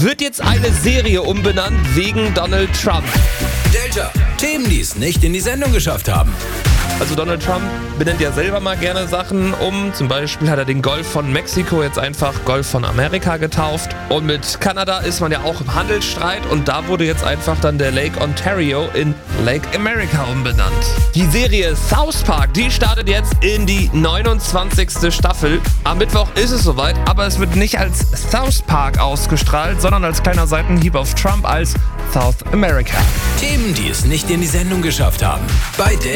wird jetzt eine Serie umbenannt wegen Donald Trump. Delta, Themen, die es nicht in die Sendung geschafft haben. Also Donald Trump benennt ja selber mal gerne Sachen um. Zum Beispiel hat er den Golf von Mexiko jetzt einfach Golf von Amerika getauft. Und mit Kanada ist man ja auch im Handelsstreit. Und da wurde jetzt einfach dann der Lake Ontario in Lake America umbenannt. Die Serie South Park, die startet jetzt in die 29. Staffel. Am Mittwoch ist es soweit, aber es wird nicht als South Park ausgestrahlt, sondern als kleiner Seitenhieb auf Trump als South America. Themen, die es nicht in die Sendung geschafft haben. Bei